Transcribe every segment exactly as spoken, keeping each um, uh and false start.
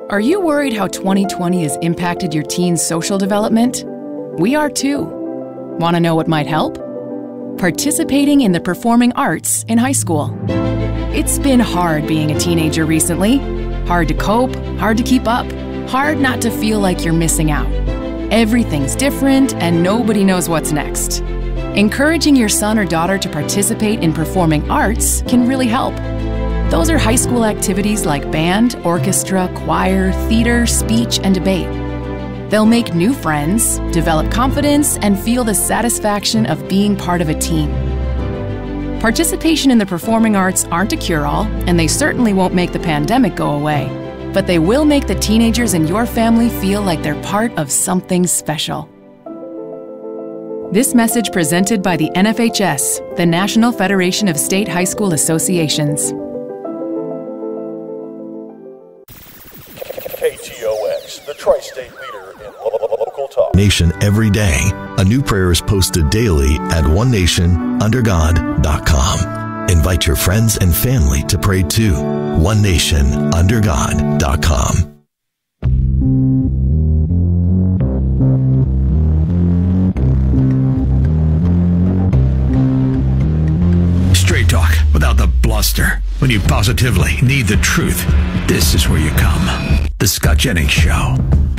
Are you worried how twenty twenty has impacted your teen's social development? We are too. Want to know what might help? Participating in the performing arts in high school. It's been hard being a teenager recently. Hard to cope, hard to keep up, hard not to feel like you're missing out. Everything's different and nobody knows what's next. Encouraging your son or daughter to participate in performing arts can really help. Those are high school activities like band, orchestra, choir, theater, speech, and debate. They'll make new friends, develop confidence, and feel the satisfaction of being part of a team. Participation in the performing arts aren't a cure-all, and they certainly won't make the pandemic go away, but they will make the teenagers in your family feel like they're part of something special. This message presented by the N F H S, the National Federation of State High School Associations. K T O X, the tri-state leader in local talk. Nation every day. A new prayer is posted daily at one nation under god dot com. Invite your friends and family to pray too. one nation under god dot com. Straight talk without the bluster. When you positively need the truth, this is where you come. The Scott Jennings Show.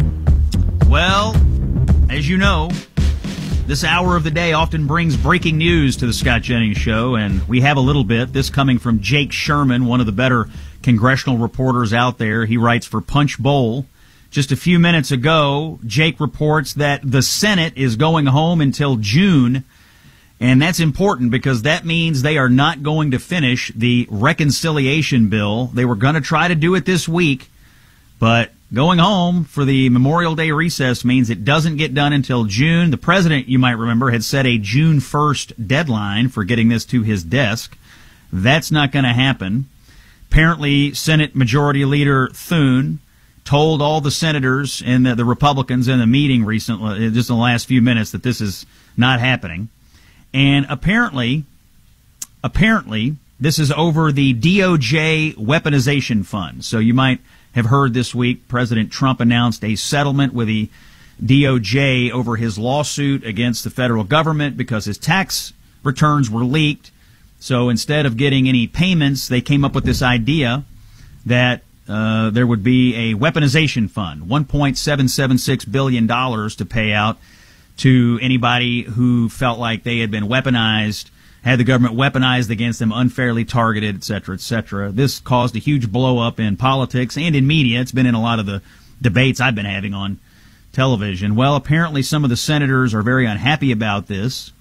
Well, as you know, this hour of the day often brings breaking news to the Scott Jennings Show, and we have a little bit. This coming from Jake Sherman, one of the better congressional reporters out there. He writes for Punch Bowl. Just a few minutes ago, Jake reports that the Senate is going home until June, and that's important because that means they are not going to finish the reconciliation bill. They were going to try to do it this week, but going home for the Memorial Day recess means it doesn't get done until June. The president, you might remember, had set a June first deadline for getting this to his desk. That's not going to happen. Apparently, Senate Majority Leader Thune told all the senators and the, the Republicans in the meeting recently, just in the last few minutes, that this is not happening. And apparently, apparently, this is over the D O J weaponization fund. So you might have heard this week President Trump announced a settlement with the D O J over his lawsuit against the federal government because his tax returns were leaked. So instead of getting any payments, they came up with this idea that uh, there would be a weaponization fund, one point seven seven six billion dollars to pay out to anybody who felt like they had been weaponized, had the government weaponized against them, unfairly targeted, et cetera, et cetera. This caused a huge blow-up in politics and in media. It's been in a lot of the debates I've been having on television. Well, apparently some of the senators are very unhappy about this,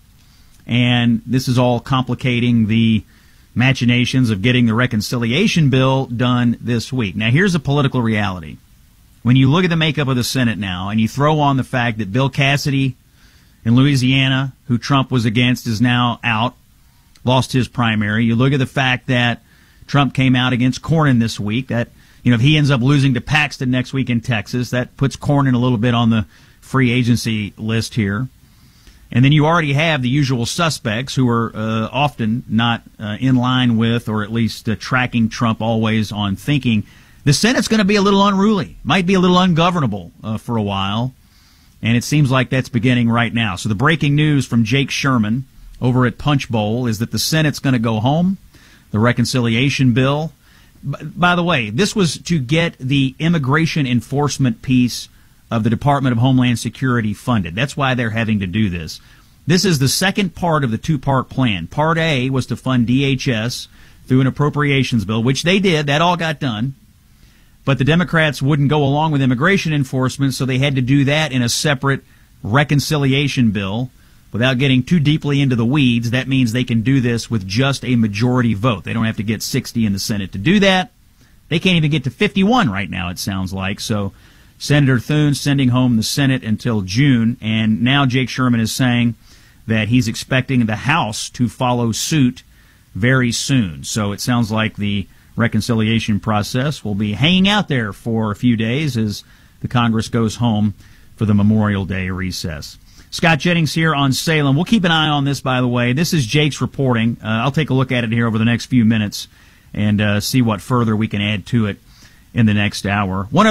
and this is all complicating the machinations of getting the reconciliation bill done this week. Now, here's a political reality. When you look at the makeup of the Senate now, and you throw on the fact that Bill Cassidy in Louisiana, who Trump was against, is now out, lost his primary. You look at the fact that Trump came out against Cornyn this week. That, you know, if he ends up losing to Paxton next week in Texas, that puts Cornyn a little bit on the free agency list here. And then you already have the usual suspects who are uh, often not uh, in line with, or at least uh, tracking Trump always on thinking the Senate's going to be a little unruly, might be a little ungovernable uh, for a while. And it seems like that's beginning right now. So the breaking news from Jake Sherman over at Punch Bowl is that the Senate's going to go home. The reconciliation bill. B- by the way, this was to get the immigration enforcement piece of the Department of Homeland Security funded. That's why they're having to do this. This is the second part of the two-part plan. Part A was to fund D H S through an appropriations bill, which they did. That all got done. But the Democrats wouldn't go along with immigration enforcement, so they had to do that in a separate reconciliation bill. Without getting too deeply into the weeds, that means they can do this with just a majority vote. They don't have to get sixty in the Senate to do that. They can't even get to fifty-one right now, it sounds like. So Senator Thune sending home the Senate until June, and now Jake Sherman is saying that he's expecting the House to follow suit very soon. So it sounds like the reconciliation process will be hanging out there for a few days as the Congress goes home for the Memorial Day recess. Scott Jennings here on Salem. We'll keep an eye on this, by the way. This is Jake's reporting. Uh, I'll take a look at it here over the next few minutes and uh, see what further we can add to it in the next hour. One